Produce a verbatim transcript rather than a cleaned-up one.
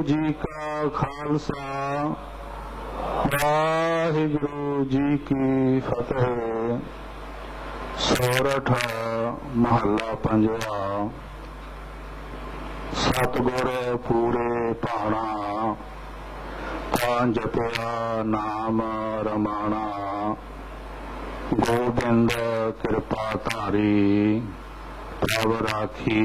जी का खालसा वाहिगुरु जी की फतेह। सोरठ महला पंजवा। सतगुर पूरे पाना तां जपया नाम रमाना। गोबिंद कृपा धारी प्रभ राखी